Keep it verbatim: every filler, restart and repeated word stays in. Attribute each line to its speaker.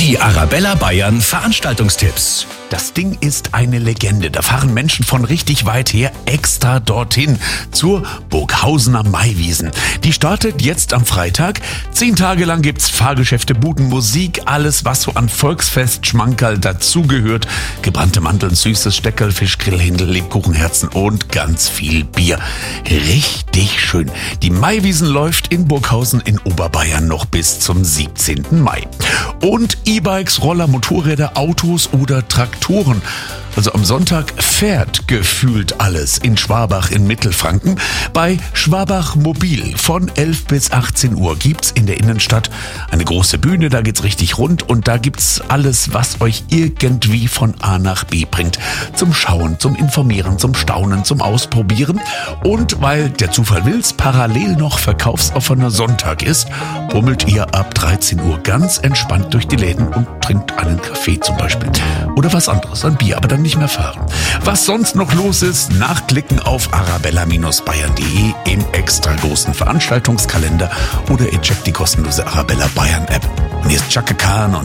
Speaker 1: Die Arabella Bayern Veranstaltungstipps. Das Ding ist eine Legende. Da fahren Menschen von richtig weit her extra dorthin zur Burghausener Maiwiesen. Die startet jetzt am Freitag. Zehn Tage lang gibt's Fahrgeschäfte, Buden, Musik, alles was so an Volksfest-Schmankerl dazugehört. Gebrannte Mandeln, süßes Steckerl, Fisch, Grillhändel, Lebkuchenherzen und ganz viel Bier. Richtig schön. Die Maiwiesen läuft in Burghausen in Oberbayern noch bis zum siebzehnten Mai. Und E-Bikes, Roller, Motorräder, Autos oder Traktoren. Also am Sonntag fährt gefühlt alles in Schwabach in Mittelfranken. Bei Schwabach Mobil von elf bis achtzehn Uhr gibt's in der Innenstadt eine große Bühne, da geht's richtig rund und da gibt's alles, was euch irgendwie von A nach B bringt. Zum Schauen, zum Informieren, zum Staunen, zum Ausprobieren. Und weil der Zufall will's, parallel noch verkaufsoffener Sonntag ist, bummelt ihr ab dreizehn Uhr ganz entspannt durch die Läden und trinkt einen Kaffee zum Beispiel. Oder was anderes, ein Bier, aber dann nicht mehr fahren. Was sonst noch los ist, nachklicken auf arabella Bindestrich bayern punkt de im extra großen Veranstaltungskalender oder ihr checkt die kostenlose Arabella Bayern App. Und hier ist Chaka Khan und